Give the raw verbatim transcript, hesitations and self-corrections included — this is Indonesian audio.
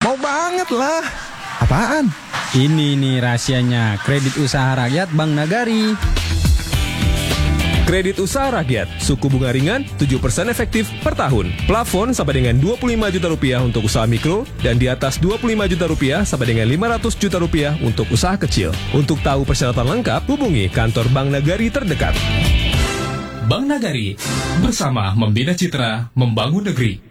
Mau banget lah. Apaan? Ini nih rahasianya, kredit usaha rakyat Bank Nagari. Kredit usaha rakyat, suku bunga ringan, tujuh persen efektif per tahun. Plafon sampai dengan dua puluh lima juta rupiah untuk usaha mikro, dan di atas dua puluh lima juta rupiah sampai dengan lima ratus juta rupiah untuk usaha kecil. Untuk tahu persyaratan lengkap, hubungi kantor Bank Nagari terdekat. Bank Nagari, bersama membina citra, membangun negeri.